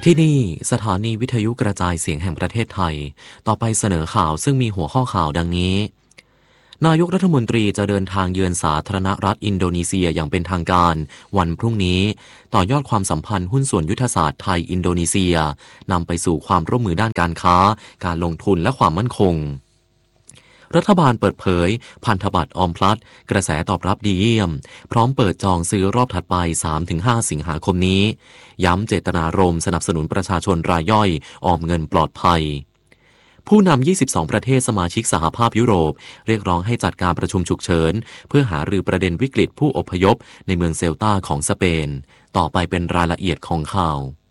ที่นี่สถานีวิทยุกระจายเสียงแห่งประเทศไทยต่อไปเสนอข่าวซึ่งมีหัวข้อข่าวดังนี้นายกรัฐมนตรีจะเดินทางเยือนสาธารณรัฐอินโดนีเซียอย่างเป็นทางการวันพรุ่งนี้ต่อยอดความสัมพันธ์หุ้นส่วนยุทธศาสตร์ไทยอินโดนีเซียนำไปสู่ความร่วมมือด้านการค้าการลงทุนและความมั่นคงรัฐบาลเปิดเผยพันธบัตรออมพลัสกระแสตอบรับดีเยี่ยมพร้อมเปิดจองซื้อรอบถัดไป 3-5 สิงหาคมนี้ย้ำเจตนารมณ์สนับสนุนประชาชนรายย่อยออมเงินปลอดภัยผู้นำ 22 ประเทศสมาชิกสหภาพยุโรปเรียกร้องให้จัดการประชุมฉุกเฉินเพื่อหารือประเด็นวิกฤตผู้อพยพในเมืองเซลตาของสเปนต่อไปเป็นรายละเอียดของข่า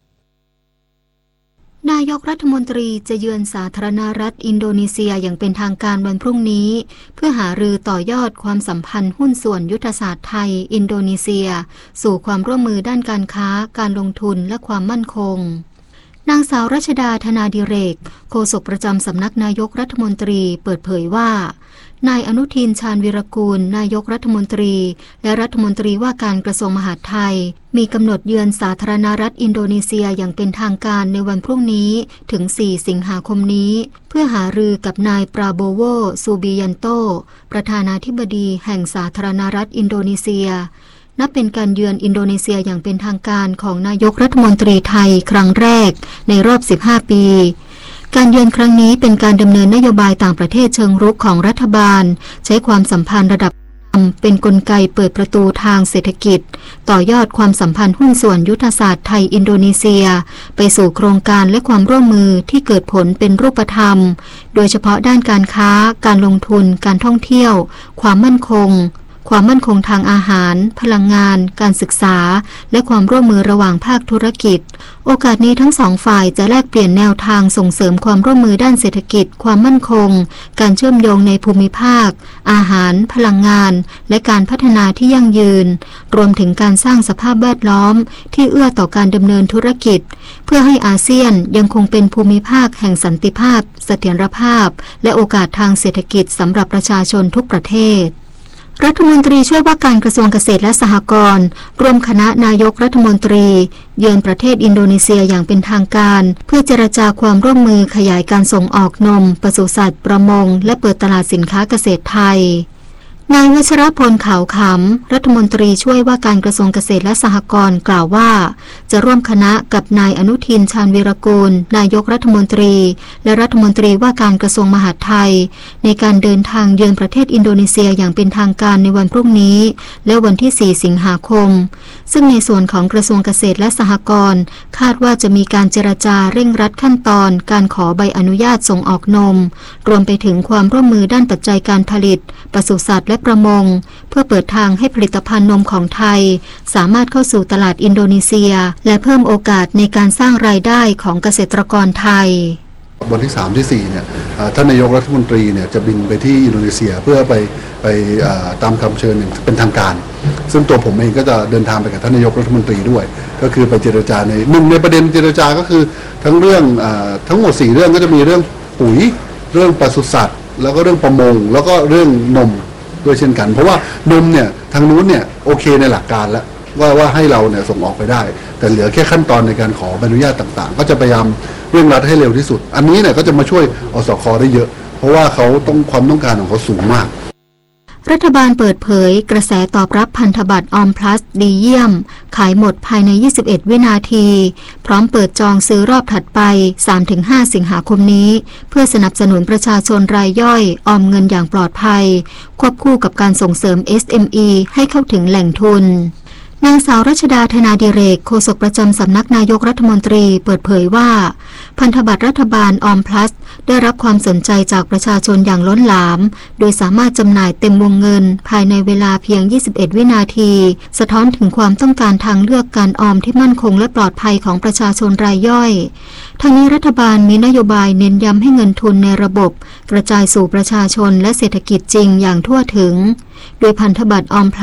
วนายกรัฐมนตรีจะเยือนสาธารณรัฐอินโดนีเซียอย่างเป็นทางการวันพรุ่งนี้เพื่อหารือต่อยอดความสัมพันธ์หุ้นส่วนยุทธศาสตร์ไทยอินโดนีเซียสู่ความร่วมมือด้านการค้าการลงทุนและความมั่นคงนางสาวรัชดาธนาดิเรกโฆษกประจำสำนักนายกรัฐมนตรีเปิดเผยว่านายอนุทินชาญวีรกูลนายกรัฐมนตรีและรัฐมนตรีว่าการกระทรวงมหาดไทยมีกำหนดเยือนสาธารณรัฐอินโดนีเซียอย่างเป็นทางการในวันพรุ่งนี้ถึง 4 สิงหาคมนี้เพื่อหารือกับนายปราโบโว ซูบิยันโตประธานาธิบดีแห่งสาธารณรัฐอินโดนีเซียนับเป็นการเยือนอินโดนีเซียอย่างเป็นทางการของนายกรัฐมนตรีไทยครั้งแรกในรอบ 15 ปีการเยือนครั้งนี้เป็นการดำเนินนโยบายต่างประเทศเชิงรุกของรัฐบาลใช้ความสัมพันธ์ระดับเป็นกลไกเปิดประตูทางเศรษฐกิจต่อยอดความสัมพันธ์หุ้นส่วนยุทธศาสตร์ไทยอินโดนีเซียไปสู่โครงการและความร่วมมือที่เกิดผลเป็นรูปธรรมโดยเฉพาะด้านการค้าการลงทุนการท่องเที่ยวความมั่นคงทางอาหารพลังงานการศึกษาและความร่วมมือระหว่างภาคธุรกิจโอกาสนี้ทั้งสองฝ่ายจะแลกเปลี่ยนแนวทางส่งเสริมความร่วมมือด้านเศรษฐกิจความมั่นคงการเชื่อมโยงในภูมิภาคอาหารพลังงานและการพัฒนาที่ยั่งยืนรวมถึงการสร้างสภาพแวดล้อมที่เอื้อต่อการดำเนินธุรกิจเพื่อให้อาเซียนยังคงเป็นภูมิภาคแห่งสันติภาพเสถียรภาพและโอกาสทางเศรษฐกิจสำหรับประชาชนทุกประเทศรัฐมนตรีช่วยว่าการกระทรวงเกษตรและสหกรณ์ร่วมคณะนายกรัฐมนตรีเยือนประเทศอินโดนีเซียอย่างเป็นทางการเพื่อเจรจาความร่วมมือขยายการส่งออกนมปศุสัตว์ประมงและเปิดตลาดสินค้าเกษตรไทยนายวัชรพลขาวขำรัฐมนตรีช่วยว่าการกระทรวงเกษตรและสหกรณ์กล่าวว่าจะร่วมคณะกับนายอนุทินชาญวีรกูลนายกรัฐมนตรีและรัฐมนตรีว่าการกระทรวงมหาดไทยในการเดินทางเยือนประเทศอินโดนีเซียอย่างเป็นทางการในวันพรุ่งนี้และวันที่ 4 สิงหาคมซึ่งในส่วนของกระทรวงเกษตรและสหกรณ์คาดว่าจะมีการเจรจาเร่งรัดขั้นตอนการขอใบอนุญาตส่งออกนมรวมไปถึงความร่วมมือด้านปัจจัยการผลิตปศุสัตว์และประมงเพื่อเปิดทางให้ผลิตภัณฑ์นมของไทยสามารถเข้าสู่ตลาดอินโดนีเซียและเพิ่มโอกาสในการสร้างรายได้ของเกษตรกรไทยวันที่ 3 ที่ 4เนี่ยท่านนายกรัฐมนตรีเนี่ยจะบินไปที่อินโดนีเซียเพื่อไปตามคำเชิญเป็นทางการซึ่งตัวผมเองก็จะเดินทางไปกับท่านนายกรัฐมนตรีด้วยก็คือไปเจรจาในประเด็นเจรจาก็คือทั้งเรื่องทั้งหมด4เรื่องก็จะมีเรื่องปุ๋ยเรื่องปศุสัตว์แล้วก็เรื่องประมงแล้วก็เรื่องนมด้วยเช่นกันเพราะว่านมเนี่ยทางนู้นเนี่ยโอเคในหลักการแล้วว่าให้เราเนี่ยส่งออกไปได้แต่เหลือแค่ขั้นตอนในการขอใบอนุญาตต่างๆก็จะพยายามเร่งรัดให้เร็วที่สุดอันนี้เนี่ยก็จะมาช่วยอสค.ได้เยอะเพราะว่าเขาความต้องการของเขาสูงมากรัฐบาลเปิดเผยกระแสตอบรับพันธบัตรออมพลัสดีเยี่ยมขายหมดภายใน21วินาทีพร้อมเปิดจองซื้อรอบถัดไป 3-5 สิงหาคมนี้เพื่อสนับสนุนประชาชนรายย่อยออมเงินอย่างปลอดภัยควบคู่กับการส่งเสริม SME ให้เข้าถึงแหล่งทุนนางสาวรัชดาธนาดิเรกโฆษกประจำสำนักนายกรัฐมนตรีเปิดเผยว่าพันธบัตรรัฐบาลออมพลัสได้รับความสนใจจากประชาชนอย่างล้นหลามโดยสามารถจำหน่ายเต็มวงเงินภายในเวลาเพียง21วินาทีสะท้อนถึงความต้องการทางเลือกการออมที่มั่นคงและปลอดภัยของประชาชนรายย่อยทั้งนี้รัฐบาลมีนโยบายเน้นย้ำให้เงินทุนในระบบกระจายสู่ประชาชนและเศรษฐกิจจริงอย่างทั่วถึงโดยพันธบัตรออมพลัส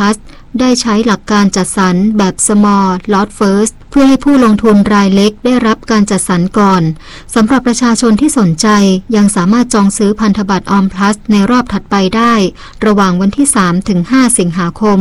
ได้ใช้หลักการจัดสรรแบบ small lot first เพื่อให้ผู้ลงทุนรายเล็กได้รับการจัดสรรก่อนสำหรับประชาชนที่สนใจยังสามารถจองซื้อพันธบัตรออมพลัสในรอบถัดไปได้ระหว่างวันที่ 3-5 สิงหาคม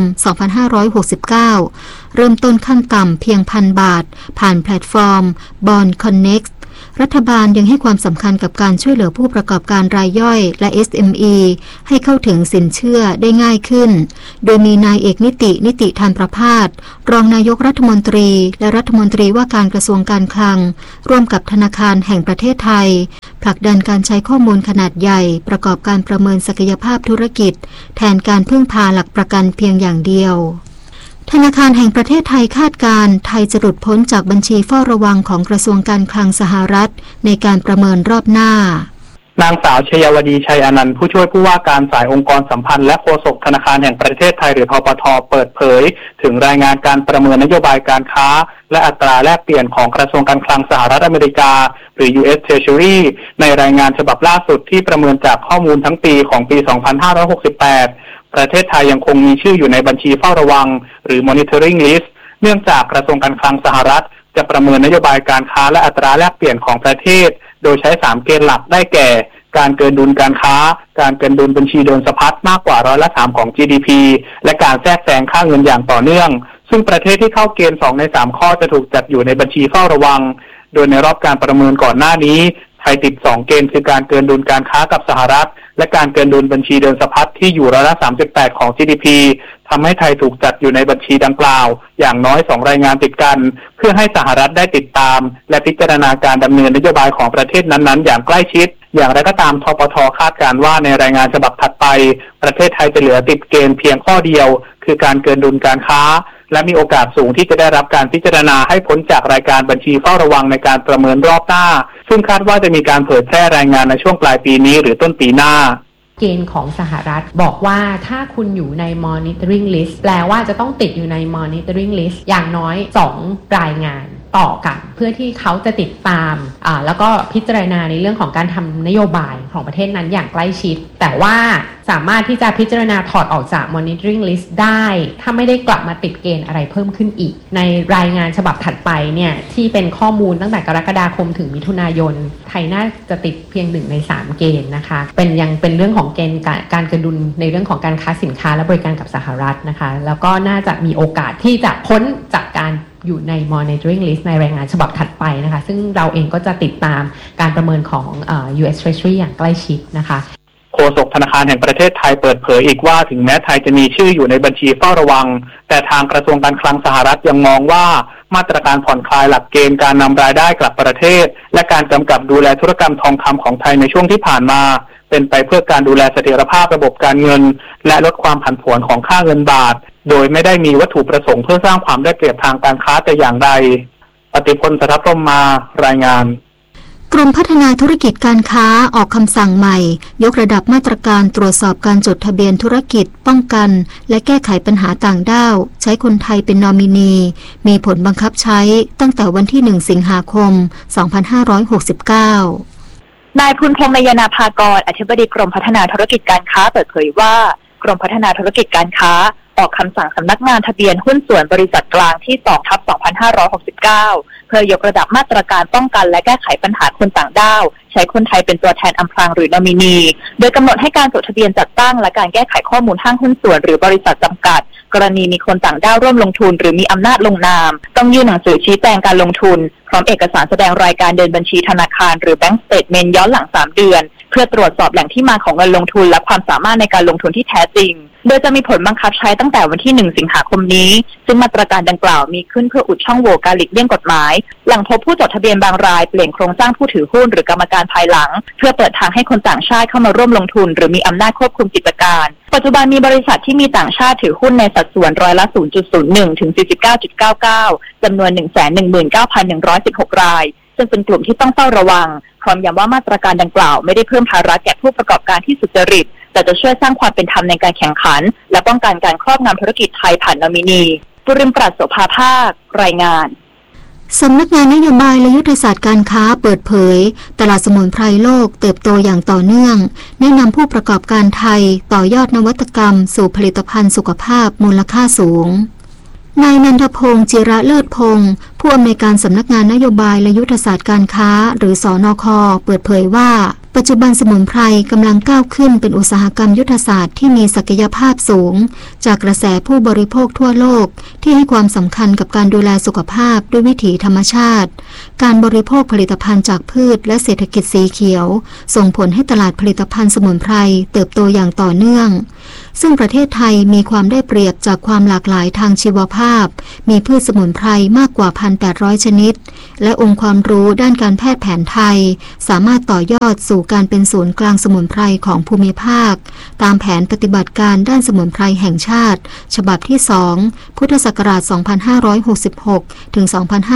2569 เริ่มต้นขั้นต่ำเพียง 1,000 บาทผ่านแพลตฟอร์ม Bond Connectรัฐบาลยังให้ความสำคัญกับการช่วยเหลือผู้ประกอบการรายย่อยและ SME ให้เข้าถึงสินเชื่อได้ง่ายขึ้นโดยมีนายเอกนิติธรประภาสรองนายกรัฐมนตรีและรัฐมนตรีว่าการกระทรวงการคลังร่วมกับธนาคารแห่งประเทศไทยผลักดันการใช้ข้อมูลขนาดใหญ่ประกอบการประเมินศักยภาพธุรกิจแทนการพึ่งพาหลักประกันเพียงอย่างเดียวธนาคารแห่งประเทศไทยคาดการณ์ไทยจะหลุดพ้นจากบัญชีเฝ้าระวังของกระทรวงการคลังสหรัฐในการประเมินรอบหน้านางสาวชยวดีชัยอนันต์ผู้ช่วยผู้ว่าการฝ่ายองค์กรสัมพันธ์และโฆษกธนาคารแห่งประเทศไทยหรือธปท.เปิดเผยถึงรายงานการประเมินนโยบายการค้าและอัตราแลกเปลี่ยนของกระทรวงการคลังสหรัฐอเมริกาหรือ U.S. Treasury ในรายงานฉบับล่าสุดที่ประเมินจากข้อมูลทั้งปีของปี 2568ประเทศไทยยังคงมีชื่ออยู่ในบัญชีเฝ้าระวังหรือ Monitoring List เนื่องจากกระทรวงการคลังสหรัฐจะประเมินนโยบายการค้าและอัตราแลกเปลี่ยนของประเทศโดยใช้ 3 เกณฑ์หลักได้แก่การเกินดุลการค้าการเกินดุลบัญชีเดินสะพัดมากกว่า3%ของ GDP และการแทรกแซงค่าเงินอย่างต่อเนื่องซึ่งประเทศที่เข้าเกณฑ์2ใน3ข้อจะถูกจัดอยู่ในบัญชีเฝ้าระวังโดยในรอบการประเมินก่อนหน้านี้ไทยติด2เกณฑ์คือการเกินดุลการค้ากับสหรัฐและการเกินดุลบัญชีเดินสะพัดที่อยู่38%ของ GDP ทำให้ไทยถูกจัดอยู่ในบัญชีดังกล่าวอย่างน้อย2รายงานติดกันเพื่อให้สหรัฐได้ติดตามและพิจารณาการดำเนินนโยบายของประเทศนั้นๆอย่างใกล้ชิดอย่างไรก็ตามธปท.คาดการณ์ว่าในรายงานฉบับถัดไปประเทศไทยจะเหลือติดเกณฑ์เพียงข้อเดียวคือการเกินดุลการค้าและมีโอกาสสูงที่จะได้รับการพิจารณาให้พ้นจากรายการบัญชีเฝ้าระวังในการประเมินรอบหน้าซึ่งคาดว่าจะมีการเผยแพร่รายงานในช่วงปลายปีนี้หรือต้นปีหน้าเกณฑ์ของสหรัฐบอกว่าถ้าคุณอยู่ใน monitoring list แปลว่าจะต้องติดอยู่ใน monitoring list อย่างน้อย2รายงานต่อกันเพื่อที่เขาจะติดตามแล้วก็พิจารณาในเรื่องของการทำนโยบายของประเทศนั้นอย่างใกล้ชิดแต่ว่าสามารถที่จะพิจารณาถอดออกจาก monitoring list ได้ถ้าไม่ได้กลับมาติดเกณฑ์อะไรเพิ่มขึ้นอีกในรายงานฉบับถัดไปเนี่ยที่เป็นข้อมูลตั้งแต่กรกฎาคมถึงมิถุนายนไทยน่าจะติดเพียง1ใน3เกณฑ์นะคะยังเป็นเรื่องของเกณฑ์การเกินดุลในเรื่องของการค้าสินค้าและบริการกับสหรัฐนะคะแล้วก็น่าจะมีโอกาสที่จะพ้นจากการอยู่ใน monitoring list ในรายงานฉบับถัดไปนะคะซึ่งเราเองก็จะติดตามการประเมินของU.S. Treasury อย่างใกล้ชิดนะคะโฆษกธนาคารแห่งประเทศไทยเปิดเผยอีกว่าถึงแม้ไทยจะมีชื่ออยู่ในบัญชีเฝ้าระวังแต่ทางกระทรวงการคลังสหรัฐยังมองว่ามาตรการผ่อนคลายหลักเกณฑ์การนำรายได้กลับประเทศและการกำกับดูแลธุรกรรมทองคำของไทยในช่วงที่ผ่านมาเป็นไปเพื่อการดูแลเสถียรภาพระบบการเงินและลดความผันผวนของค่าเงินบาทโดยไม่ได้มีวัตถุประสงค์เพื่อสร้างความได้เปรียบทางการค้าแต่อย่างใดปฏิพล สัทธพรหมมารายงานกรมพัฒนาธุรกิจการค้าออกคำสั่งใหม่ยกระดับมาตรการตรวจสอบการจดทะเบียนธุรกิจป้องกันและแก้ไขปัญหาต่างด้าวใช้คนไทยเป็นนอมินีมีผลบังคับใช้ตั้งแต่วันที่1สิงหาคม2569 นายภูลพงษ์ นยนาภากรอธิบดีกรมพัฒนาธุรกิจการค้าเปิดเผยว่ากรมพัฒนาธุรกิจการค้าออกคำสั่งสำนักงานทะเบียนหุ้นส่วนบริษัทกลางที่ 2/2569 เพื่อยกระดับมาตรการป้องกันและแก้ไขปัญหาคนต่างด้าวใช้คนไทยเป็นตัวแทนอำพรางหรือนอมินีโดยกำหนดให้การจดทะเบียนจัดตั้งและการแก้ไขข้อมูลห้างหุ้นส่วนหรือบริษัทจำกัดกรณีมีคนต่างด้าวร่วมลงทุนหรือมีอำนาจลงนามต้องยื่นหนังสือชี้แจงการลงทุนพร้อมเอกสารแสดงรายการเดินบัญชีธนาคารหรือ Bank Statement ย้อนหลัง3เดือนเพื่อตรวจสอบแหล่งที่มาของเงินลงทุนและความสามารถในการลงทุนที่แท้จริงโดยจะมีผลบังคับใช้ตั้งแต่วันที่1สิงหาคมนี้ซึ่งมาตรการดังกล่าวมีขึ้นเพื่ออุดช่องโหว่การหลีกเลี่ยงกฎหมายหลังพบผู้จดทะเบียนบางรายเปลี่ยนโครงสร้างผู้ถือหุ้นหรือกรรมการภายหลังเพื่อเปิดทางให้คนต่างชาติเข้ามาร่วมลงทุนหรือมีอำนาจควบคุมกิจการปัจจุบันมีบริษัทที่มีต่างชาติถือหุ้นในสัดส่วน0.01% ถึง 49.99% จำนวน 119,116 รายซึ่งเป็นกลุ่มที่ต้องเฝ้าระวังพร้อมย้ำว่ามาตรการดังกล่าวไม่ได้เพิ่มภาระแก่ผู้ประกอบการที่สุจริตแต่จะช่วยสร้างความเป็นธรรมในการแข่งขันและป้องกันการครอบงำธุรกิจไทยผ่านนอมินีปุริมปราศโสภาภาครายงานสำนักงานนโยบายและยุทธศาสตร์การค้าเปิดเผยตลาดสมุนไพรโลกเติบโตอย่างต่อเนื่องแนะนำผู้ประกอบการไทยต่อยอดนวัตกรรมสู่ผลิตภัณฑ์สุขภาพมูลค่าสูงนายนันทพงศ์จิระเลิศพงศ์ผู้อำนวยการสำนักงานนโยบายและยุทธศาสตร์การค้าหรือสนค.เปิดเผยว่าปัจจุบันสมุนไพรกำลังก้าวขึ้นเป็นอุตสาหกรรมยุทธศาสตร์ที่มีศักยภาพสูงจากกระแสผู้บริโภคทั่วโลกที่ให้ความสำคัญกับการดูแลสุขภาพด้วยวิถีธรรมชาติการบริโภคผลิตภัณฑ์จากพืชและเศรษฐกิจสีเขียวส่งผลให้ตลาดผลิตภัณฑ์สมุนไพรเติบโตอย่างต่อเนื่องซึ่งประเทศไทยมีความได้เปรียบจากความหลากหลายทางชีวภาพมีพืชสมุนไพรมากกว่า 1,800 ชนิดและองค์ความรู้ด้านการแพทย์แผนไทยสามารถต่อยอดสู่การเป็นศูนย์กลางสมุนไพรของภูมิภาคตามแผนปฏิบัติการด้านสมุนไพรแห่งชาติฉบับที่ 2 พุทธศักราช 2566 ถึง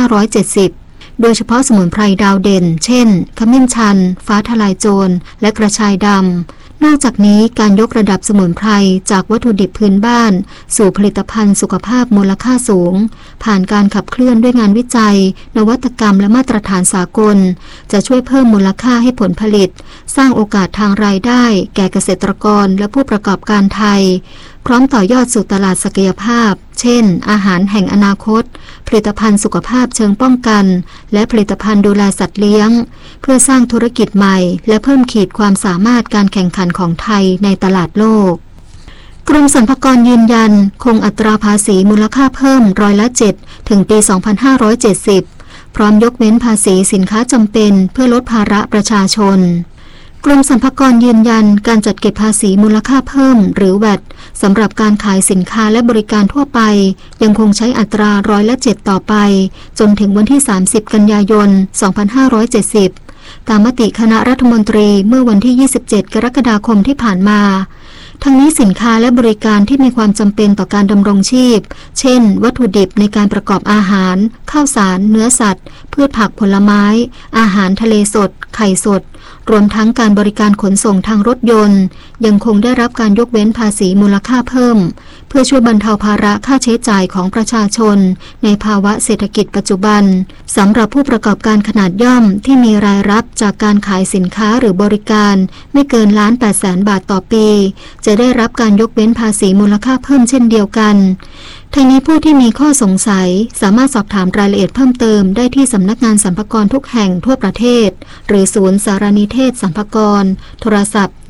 2570 โดยเฉพาะสมุนไพรดาวเด่นเช่นขมิ้นชันฟ้าทะลายโจรและกระชายดำนอกจากนี้การยกระดับสมุนไพรจากวัตถุดิบพื้นบ้านสู่ผลิตภัณฑ์สุขภาพมูลค่าสูงผ่านการขับเคลื่อนด้วยงานวิจัยนวัตกรรมและมาตรฐานสากลจะช่วยเพิ่มมูลค่าให้ผลผลิตสร้างโอกาสทางรายได้แก่เกษตรกรและผู้ประกอบการไทยพร้อมต่อยอดสู่ตลาดศักยภาพเช่นอาหารแห่งอนาคตผลิตภัณฑ์สุขภาพเชิงป้องกันและผลิตภัณฑ์ดูแลสัตว์เลี้ยงเพื่อสร้างธุรกิจใหม่และเพิ่มขีดความสามารถการแข่งขันของไทยในตลาดโลกกรมสรรพากรยืนยันคงอัตราภาษีมูลค่าเพิ่ม7%ถึงปี 2570 พร้อมยกเว้นภาษีสินค้าจำเป็นเพื่อลดภาระประชาชนกรมสรรพากรยืนยันการจัดเก็บภาษีมูลค่าเพิ่มหรือ VAT สำหรับการขายสินค้าและบริการทั่วไปยังคงใช้อัตรา7%ต่อไปจนถึงวันที่30กันยายน2570ตามมติคณะรัฐมนตรีเมื่อวันที่27กรกฎาคมที่ผ่านมาทั้งนี้สินค้าและบริการที่มีความจำเป็นต่อการดำรงชีพเช่นวัตถุดิบในการประกอบอาหารข้าวสารเนื้อสัตว์พืชผักผลไม้อาหารทะเลสดไข่สดรวมทั้งการบริการขนส่งทางรถยนต์ยังคงได้รับการยกเว้นภาษีมูลค่าเพิ่มเพื่อช่วยบรรเทาภาระค่าใช้จ่ายของประชาชนในภาวะเศรษฐกิจปัจจุบันสำหรับผู้ประกอบการขนาดย่อมที่มีรายรับจากการขายสินค้าหรือบริการไม่เกิน1,800,000 บาทต่อปีจะได้รับการยกเว้นภาษีมูลค่าเพิ่มเช่นเดียวกันทั้งนี้ผู้ที่มีข้อสงสัยสามารถสอบถามรายละเอียดเพิ่มเติมได้ที่สำนักงานสรรพากรทุกแห่งทั่วประเทศหรือศูนย์สารนิเทศสรรพากรโทรศัพท์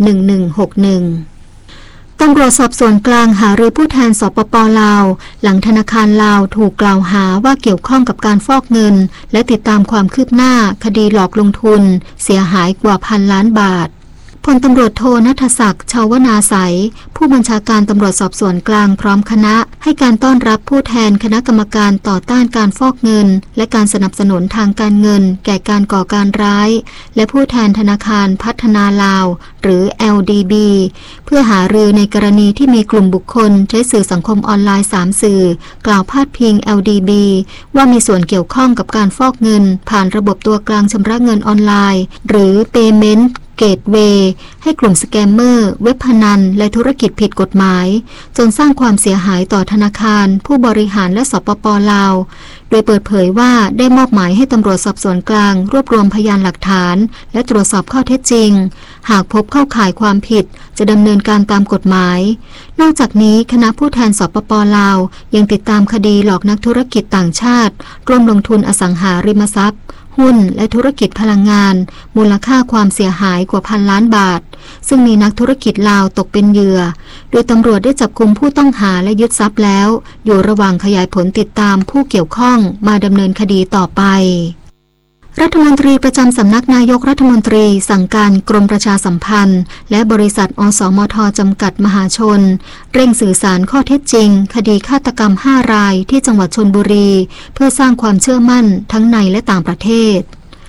1161ตำรวจสอบสวนกลางหารือผู้แทนสปป.ลาวหลังธนาคารลาวถูกกล่าวหาว่าเกี่ยวข้องกับการฟอกเงินและติดตามความคืบหน้าคดีหลอกลงทุนเสียหายกว่า1,000 ล้านบาทพลตำรวจโทณัฐศักดิ์ ชาวนาใสผู้บัญชาการตำรวจสอบสวนกลางพร้อมคณะให้การต้อนรับผู้แทนคณะกรรมการต่อต้านการฟอกเงินและการสนับสนุนทางการเงินแก่การก่อการร้ายและผู้แทนธนาคารพัฒนาลาวหรือ LDB เพื่อหารือในกรณีที่มีกลุ่มบุคคลใช้สื่อสังคมออนไลน์3สื่อกล่าวพาดพิง LDB ว่ามีส่วนเกี่ยวข้องกับการฟอกเงินผ่านระบบตัวกลางชำระเงินออนไลน์หรือ Paymentเกตเวย์ให้กลุ่มสแกมเมอร์เว็บพนันและธุรกิจผิดกฎหมายจนสร้างความเสียหายต่อธนาคารผู้บริหารและสปป.ลาวโดยเปิดเผยว่าได้มอบหมายให้ตำรวจสอบสวนกลางรวบรวมพยานหลักฐานและตรวจสอบข้อเท็จจริงหากพบเข้าข่ายความผิดจะดำเนินการตามกฎหมายนอกจากนี้คณะผู้แทนสปป.ลาวยังติดตามคดีหลอกนักธุรกิจต่างชาติร่วมลงทุนอสังหาริมทรัพย์หุ้นและธุรกิจพลังงานมูลค่าความเสียหายกว่า1,000 ล้านบาทซึ่งมีนักธุรกิจลาวตกเป็นเหยื่อโดยตำรวจได้จับกุมผู้ต้องหาและยึดทรัพย์แล้วอยู่ระหว่างขยายผลติดตามผู้เกี่ยวข้องมาดำเนินคดีต่อไปรัฐมนตรีประจำสำนักนายกรัฐมนตรีสั่งการกรมประชาสัมพันธ์และบริษัทอสมท.จำกัดมหาชนเร่งสื่อสารข้อเท็จจริงคดีฆาตกรรม5 รายที่จังหวัดชลบุรีเพื่อสร้างความเชื่อมั่นทั้งในและต่างประเทศ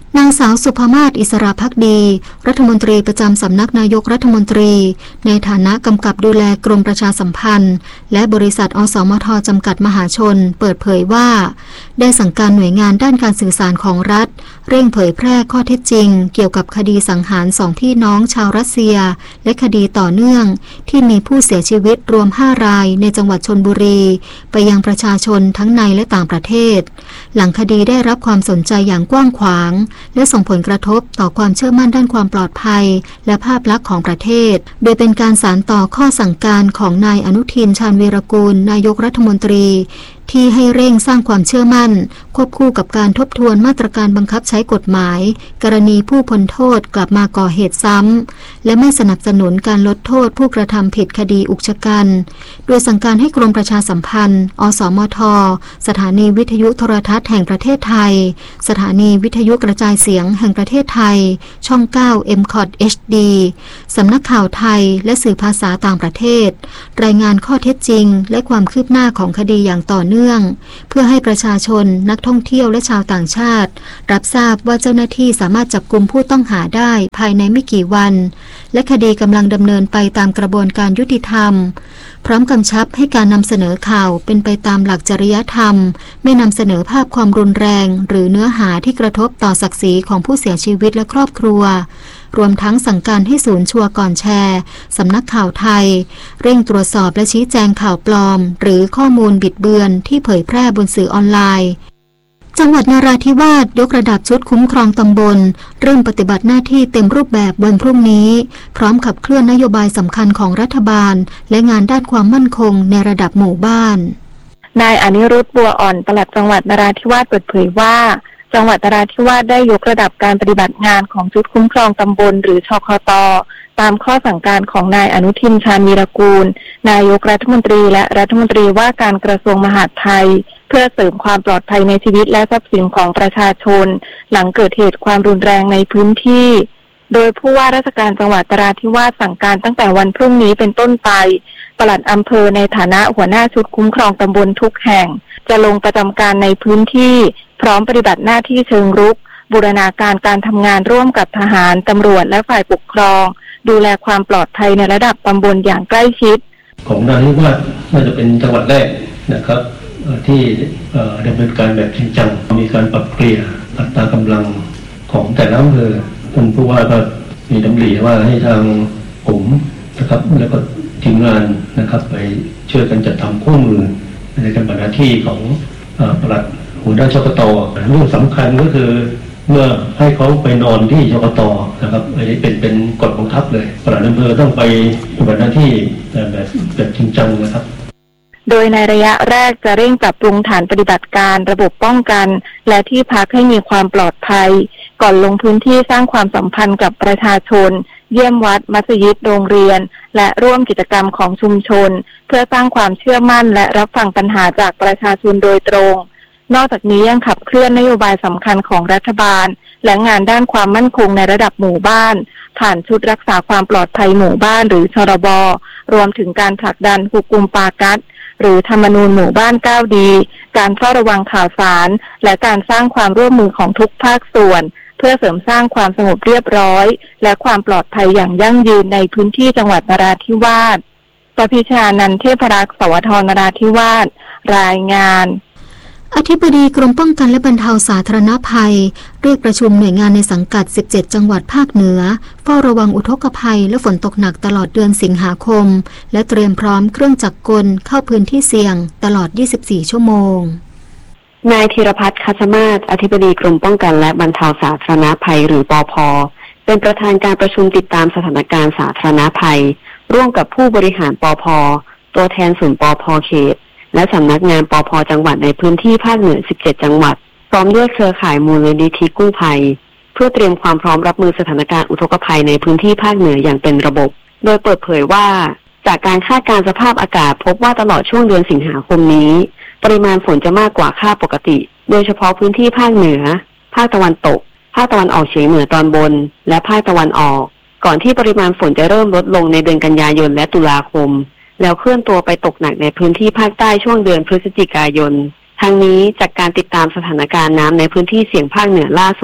นางสาวสุภมาศอิสระภักดีรัฐมนตรีประจำสำนักนายกรัฐมนตรีในฐานะกำกับดูแลกรมประชาสัมพันธ์และบริษัทอสมทจำกัดมหาชนเปิดเผยว่าได้สั่งการหน่วยงานด้านการสื่อสารของรัฐเร่งเผยแพร่ข้อเท็จจริงเกี่ยวกับคดีสังหาร2พี่น้องชาวรัสเซียและคดีต่อเนื่องที่มีผู้เสียชีวิตรวม5รายในจังหวัดชลบุรีไปยังประชาชนทั้งในและต่างประเทศหลังคดีได้รับความสนใจอย่างกว้างขวางและส่งผลกระทบต่อความเชื่อมั่นด้านความปลอดภัยและภาพลักษณ์ของประเทศโดยเป็นการสานต่อข้อสั่งการของนายอนุทินชาญวีรกูลนายกรัฐมนตรีที่ให้เร่งสร้างความเชื่อมั่นควบคู่กับการทบทวนมาตรการบังคับใช้กฎหมายกรณีผู้พ้นโทษกลับมาก่อเหตุซ้ำและไม่สนับสนุนการลดโทษผู้กระทำผิดคดีอุกชะกันโดยสั่งการให้กรมประชาสัมพันธ์อสมทสถานีวิทยุโทรทัศน์แห่งประเทศไทยสถานีวิทยุกระจายเสียงแห่งประเทศไทยช่อง9 MCOT HD สำนักข่าวไทยและสื่อภาษาต่างประเทศรายงานข้อเท็จจริงและความคืบหน้าของคดีอย่างต่อเนื่องเพื่อให้ประชาชนนักท่องเที่ยวและชาวต่างชาติรับทราบว่าเจ้าหน้าที่สามารถจับกุมผู้ต้องหาได้ภายในไม่กี่วันและคดีกำลังดำเนินไปตามกระบวนการยุติธรรมพร้อมกำชับให้การนำเสนอข่าวเป็นไปตามหลักจริยธรรมไม่นำเสนอภาพความรุนแรงหรือเนื้อหาที่กระทบต่อศักดิ์ศรีของผู้เสียชีวิตและครอบครัวรวมทั้งสั่งการให้ศูนย์ชัวร์ก่อนแชร์สำนักข่าวไทยเร่งตรวจสอบและชี้แจงข่าวปลอมหรือข้อมูลบิดเบือนที่เผยแพร่บนสื่อออนไลน์จังหวัดนราธิวาสยกระดับชุดคุ้มครองตำบลเริ่มปฏิบัติหน้าที่เต็มรูปแบบวันพรุ่งนี้พร้อมขับเคลื่อนนโยบายสำคัญของรัฐบาลและงานด้านความมั่นคงในระดับหมู่บ้านนายอนิรุทธบัวอ่อนปลัดจังหวัดนราธิวาสเปิดเผยว่าจังหวัดนราธิวาสได้ยกระดับการปฏิบัติงานของชุดคุ้มครองตำบลหรือชคต.ตามข้อสั่งการของนายอนุทินชาญวีรกูลนายกรัฐมนตรีและรัฐมนตรีว่าการกระทรวงมหาดไทยเพื่อเสริมความปลอดภัยในชีวิตและทรัพย์สินของประชาชนหลังเกิดเหตุความรุนแรงในพื้นที่โดยผู้ว่าราชการจังหวัดนราธิวาสสั่งการตั้งแต่วันพรุ่งนี้เป็นต้นไปปลัดอำเภอในฐานะหัวหน้าชุดคุ้มครองตำบลทุกแห่งจะลงประจำการในพื้นที่พร้อมปฏิบัติหน้าที่เชิงรุกบูรณาการการทำงานร่วมกับทหารตำรวจและฝ่ายปกครองดูแลความปลอดภัยในระดับตำบลอย่างใกล้ชิดของนราธิวาสน่าจะเป็นจังหวัดแรกนะครับที่ดำเนินการแบบจริงจังมีการปรับเปลี่ยนอัตรากำลังของแต่ละอำเภอท่านผู้ว่าก็มีดำริว่าให้ทางผมนะครับแล้วก็ทีมงานนะครับไปช่วยกันจัดทำคู่มือในการปฏิบัติหน้าที่ของปลัดหัวหน้าชกต.เรื่องสำคัญก็คือเมื่อให้เขาไปนอนที่ชกต.นะครับอันนี้เป็นกฎบังคับเลยปลัดอำเภอต้องไปปฏิบัติหน้าที่แบบจริงจังนะครับโดยในระยะแรกจะเร่งปรับปรุงฐานปฏิบัติการระบบป้องกันและที่พักให้มีความปลอดภัยก่อนลงพื้นที่สร้างความสัมพันธ์กับประชาชนเยี่ยมวัดมัสยิดโรงเรียนและร่วมกิจกรรมของชุมชนเพื่อสร้างความเชื่อมั่นและรับฟังปัญหาจากประชาชนโดยตรงนอกจากนี้ยังขับเคลื่อนนโยบายสำคัญของรัฐบาลและงานด้านความมั่นคงในระดับหมู่บ้านผ่านชุดรักษาความปลอดภัยหมู่บ้านหรือชรบ.รวมถึงการผลักดันหุกุมปากัสหรือธรรมนูญหมู่บ้าน9ดีการเฝ้าระวังข่าวสารและการสร้างความร่วมมือของทุกภาคส่วนเพื่อเสริมสร้างความสงบเรียบร้อยและความปลอดภัยอย่างยั่งยืนในพื้นที่จังหวัดนราธิวาสประภิชานันท์เทพรักษ์สวทนราธิวาสรายงานอธิบดีกรมป้องกันและบรรเทาสาธารณภัยเรียกประชุมหน่วยงานในสังกัด17จังหวัดภาคเหนือเฝ้าระวังอุทกภัยและฝนตกหนักตลอดเดือนสิงหาคมและเตรียมพร้อมเครื่องจักรกลเข้าพื้นที่เสี่ยงตลอด24ชั่วโมงนายธีรพัฒน์คัชมาศอธิบดีกรมป้องกันและบรรเทาสาธารณภัยหรือปภ.เป็นประธานการประชุมติดตามสถานการณ์สาธารณภัยร่วมกับผู้บริหารปภ.ตัวแทนศูนย์ปภ.เขตและสำนักงานปภ.จังหวัดในพื้นที่ภาคเหนือ17จังหวัดพร้อมด้วยเครือข่ายมูลนิธิกู้ภัยเพื่อเตรียมความพร้อมรับมือสถานการณ์อุทกภัยในพื้นที่ภาคเหนืออย่างเป็นระบบโดยเปิดเผยว่าจากการคาดการณ์สภาพอากาศพบว่าตลอดช่วงเดือนสิงหาคมนี้ปริมาณฝนจะมากกว่าค่าปกติโดยเฉพาะพื้นที่ภาคเหนือภาคตะวันตกภาคตะวันออกเฉียงเหนือตอนบนและภาคตะวันออกก่อนที่ปริมาณฝนจะเริ่มลดลงในเดือนกันยายนและตุลาคมแล้วเคลื่อนตัวไปตกหนักในพื้นที่ภาคใต้ช่วงเดือนพฤศจิกายนทั้งนี้จากการติดตามสถานการณ์น้ำในพื้นที่เสี่ยงภาคเหนือล่าสุด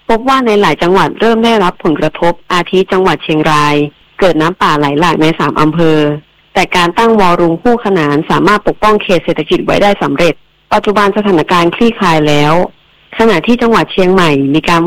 พบว่าในหลายจังหวัดเริ่มได้รับผลกระทบอาทิจังหวัดเชียงรายเกิดน้ำป่าไหลหลากใน3 อำเภอแต่การตั้งวอลลุ่มคู่ขนานสามารถปกป้องเขตเศรษฐกิจไว้ได้สำเร็จปัจจุบันสถานการณ์คลี่คลายแล้วขณะที่จังหวัดเชียงใหม่มีการ